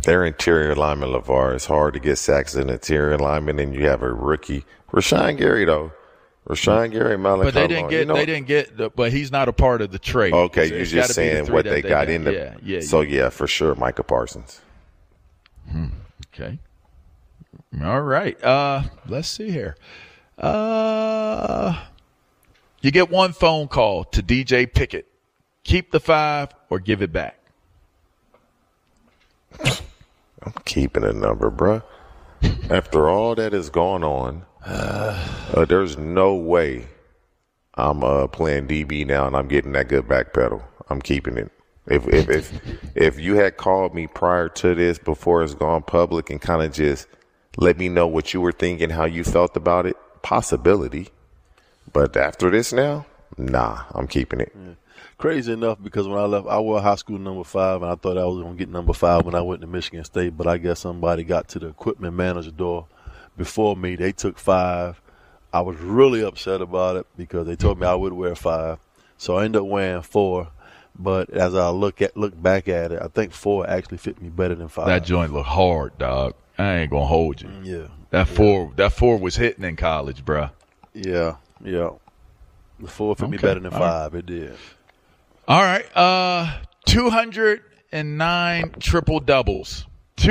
Their interior lineman, LeVar, it's hard to get sacks in interior lineman, and you have a rookie. Rashawn Gary, though. Rashawn Gary, Malachi But they didn't get, but he's not a part of the trade. Okay, you're just saying what they got in the. Yeah, for sure, Micah Parsons. Okay. All right. Let's see here. You get one phone call to DJ Pickett. Keep the 5 or give it back. I'm keeping a number, bruh. After all that is going on, there's no way I'm playing DB now and I'm getting that good back pedal. I'm keeping it. If you had called me prior to this, before it's gone public, and kind of just let me know what you were thinking, how you felt about it, possibility. But after this now, nah, I'm keeping it. Yeah. Crazy enough, because when I left, I wore high school number 5, and I thought I was going to get number 5 when I went to Michigan State, but I guess somebody got to the equipment manager door before me. They took 5. I was really upset about it because they told me I would wear 5. So I ended up wearing 4. But as I look back at it, I think 4 actually fit me better than 5. That joint looked hard, dog. I ain't gonna hold you. Yeah. That 4 was hitting in college, bruh. Yeah. The 4 fit me better than 5. It did. All right. 209 triple doubles.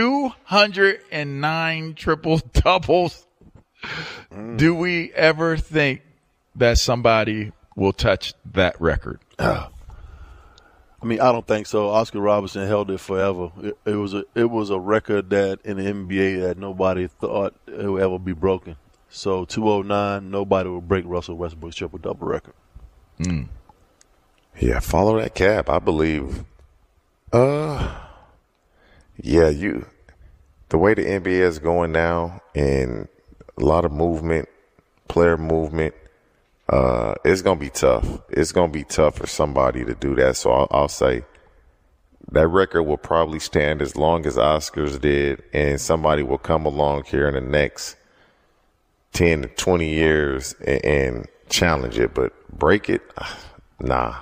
209 triple doubles. Do we ever think that somebody will touch that record? I mean, I don't think so. Oscar Robertson held it forever. It was a record that in the NBA that nobody thought it would ever be broken. So 209, nobody will break Russell Westbrook's triple-double record. Yeah, follow that cap, I believe. The way the NBA is going now, and a lot of movement, player movement, it's going to be tough. It's going to be tough for somebody to do that. So I'll say that record will probably stand as long as Oscars did, and somebody will come along here in the next 10 to 20 years and challenge it. But break it, nah.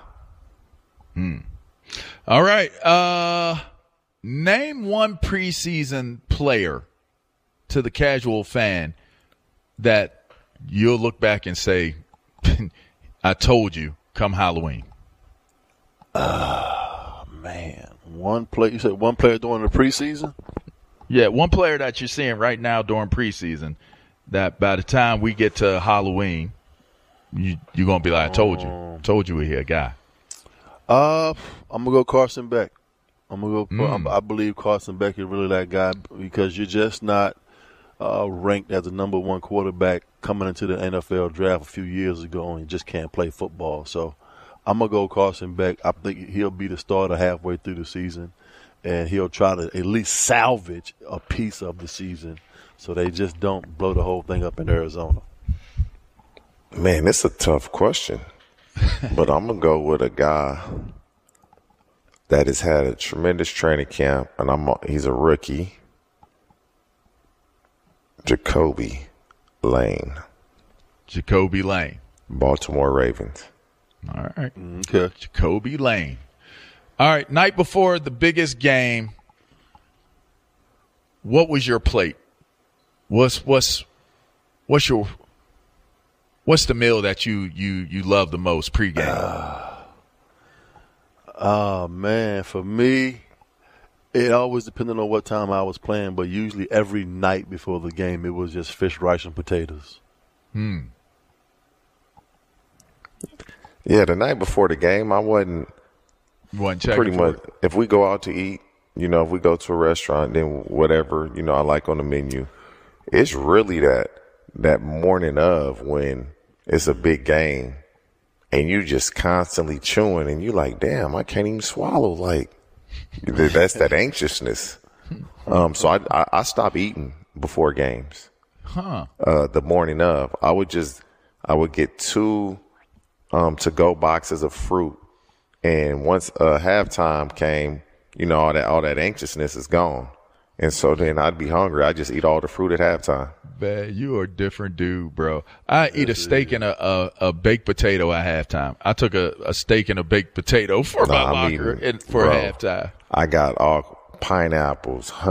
All right. Name one preseason player to the casual fan that you'll look back and say, I told you, come Halloween. Man. You said one player during the preseason? Yeah, one player that you're seeing right now during preseason that by the time we get to Halloween, you're going to be like, I told you we're here, guy. I'm going to go Carson Beck. I believe Carson Beck is really that guy because you're just not ranked as the number 1 quarterback coming into the NFL draft a few years ago and you just can't play football. So I'm going to go Carson Beck. I think he'll be the starter halfway through the season, and he'll try to at least salvage a piece of the season so they just don't blow the whole thing up in Arizona. Man, it's a tough question. But I'm going to go with a guy that has had a tremendous training camp, and he's a rookie, Jacoby Lane. Jacoby Lane. Baltimore Ravens. All right. Okay. Jacoby Lane. All right. Night before the biggest game, what was your plate? What's the meal that you love the most pregame? Man, for me, it always depended on what time I was playing, but usually every night before the game, it was just fish, rice, and potatoes. Yeah, the night before the game, I wasn't pretty much. If we go out to eat, if we go to a restaurant, then whatever, I like on the menu. It's really that morning of when it's a big game and you just constantly chewing and you like, damn, I can't even swallow. Like, that's that anxiousness. So I stopped eating before games. The morning of, I would get 2 to-go boxes of fruit. And once halftime came, all that anxiousness is gone. And so then I'd be hungry. I'd just eat all the fruit at halftime. Man, you are a different dude, bro. I eat a steak and a baked potato at halftime. I took a steak and a baked potato for my locker for halftime. I got all pineapples,